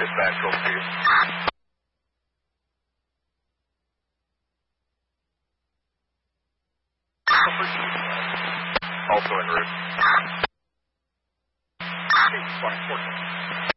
Dispatch, over to you. Also en route. 2, 1, 14.